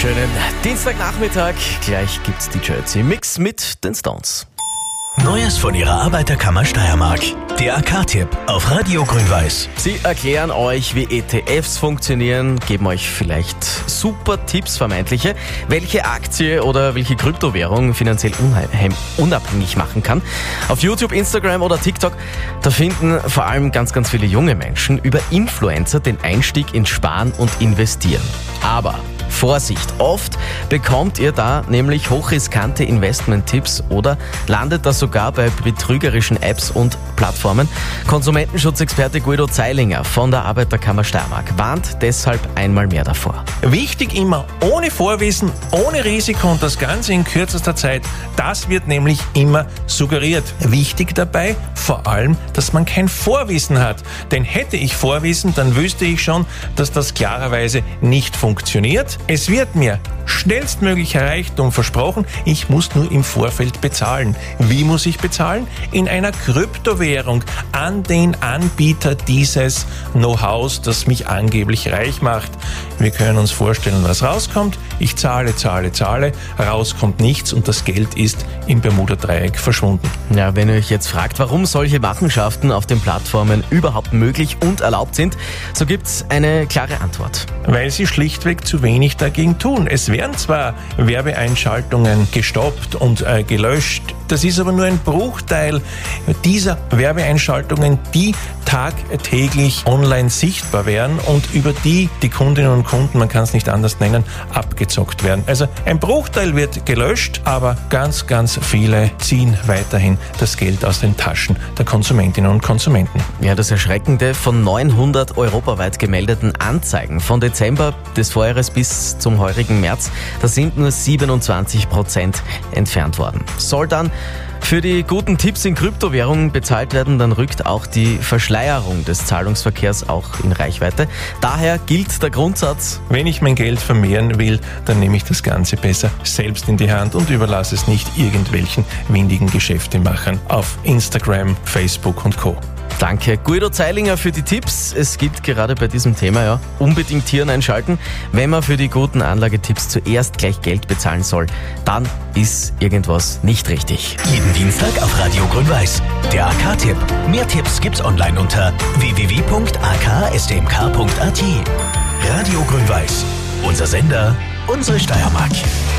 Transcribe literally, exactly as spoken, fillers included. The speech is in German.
Schönen Dienstagnachmittag. Gleich gibt's die D J Mix mit den Stones. Neues von ihrer Arbeiterkammer Steiermark. Der A K-Tipp auf Radio Grün-Weiß. Sie erklären euch, wie E T Fs funktionieren, geben euch vielleicht super Tipps, vermeintliche, welche Aktie oder welche Kryptowährung finanziell unheim- unabhängig machen kann. Auf YouTube, Instagram oder TikTok, da finden vor allem ganz, ganz viele junge Menschen über Influencer den Einstieg ins Sparen und Investieren. Aber Vorsicht, oft bekommt ihr da nämlich hochriskante Investment-Tipps oder landet das sogar bei betrügerischen Apps und Plattformen. Konsumentenschutzexperte Guido Zeilinger von der Arbeiterkammer Steiermark warnt deshalb einmal mehr davor. Wichtig immer ohne Vorwissen, ohne Risiko und das Ganze in kürzester Zeit. Das wird nämlich immer suggeriert. Wichtig dabei vor allem, dass man kein Vorwissen hat. Denn hätte ich Vorwissen, dann wüsste ich schon, dass das klarerweise nicht funktioniert. Es wird mir schnellstmöglicher Reichtum versprochen, ich muss nur im Vorfeld bezahlen. Wie muss ich bezahlen? In einer Kryptowährung an den Anbieter dieses Know-hows, das mich angeblich reich macht. Wir können uns vorstellen, was rauskommt. Ich zahle, zahle, zahle, rauskommt nichts und das Geld ist im Bermuda-Dreieck verschwunden. Ja, wenn ihr euch jetzt fragt, warum solche Machenschaften auf den Plattformen überhaupt möglich und erlaubt sind, so gibt's eine klare Antwort. Weil sie schlichtweg zu wenig dagegen tun. Es werden zwar Werbeeinschaltungen gestoppt und äh, gelöscht, das ist aber nur ein Bruchteil dieser Werbeeinschaltungen, die tagtäglich online sichtbar werden und über die die Kundinnen und Kunden, man kann es nicht anders nennen, abgezockt werden. Also ein Bruchteil wird gelöscht, aber ganz, ganz viele ziehen weiterhin das Geld aus den Taschen der Konsumentinnen und Konsumenten. Ja, das Erschreckende, von neunhundert europaweit gemeldeten Anzeigen von Dezember des Vorjahres bis zum heurigen März, da sind nur siebenundzwanzig Prozent entfernt worden. Soll dann für die guten Tipps in Kryptowährungen bezahlt werden, dann rückt auch die Verschleierung des Zahlungsverkehrs auch in Reichweite. Daher gilt der Grundsatz: Wenn ich mein Geld vermehren will, dann nehme ich das Ganze besser selbst in die Hand und überlasse es nicht irgendwelchen windigen Geschäftemachern auf Instagram, Facebook und Co. Danke Guido Zeilinger für die Tipps. Es gibt gerade bei diesem Thema ja unbedingt Hirn einschalten. Wenn man für die guten Anlagetipps zuerst gleich Geld bezahlen soll, dann ist irgendwas nicht richtig. Jeden Dienstag auf Radio Grün-Weiß. Der A K-Tipp. Mehr Tipps gibt's online unter w w w punkt a k s t m k punkt a t. Radio Grün-Weiß. Unser Sender, unsere Steiermark.